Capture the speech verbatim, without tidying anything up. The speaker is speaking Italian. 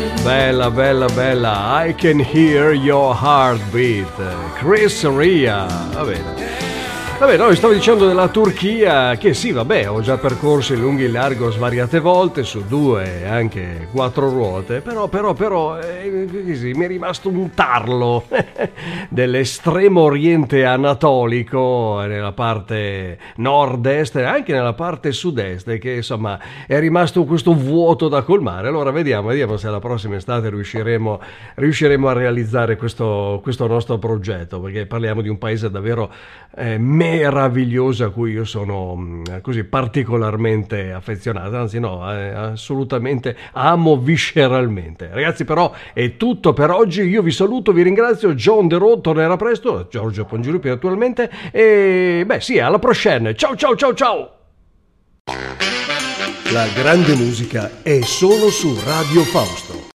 Bella, bella, bella. I can hear your heartbeat. Chris Ria. Va bene. Vabbè, no, stavo dicendo della Turchia che sì, vabbè, ho già percorso in lungo e in largo svariate volte su due, anche quattro ruote, però, però, però, eh, sì, mi è rimasto un tarlo dell'estremo oriente anatolico nella parte nord-est e anche nella parte sud-est, che insomma è rimasto questo vuoto da colmare. Allora vediamo, vediamo se la prossima estate riusciremo, riusciremo a realizzare questo, questo nostro progetto, perché parliamo di un paese davvero eh, meraviglioso a cui io sono mh, così particolarmente affezionato, anzi no, eh, assolutamente amo visceralmente. Ragazzi, però è tutto per oggi, io vi saluto, vi ringrazio. John The Road tornerà presto, Giorgio Pongirupi naturalmente, e beh sì, alla prossima, ciao ciao ciao ciao. La grande musica è solo su Radio Fausto.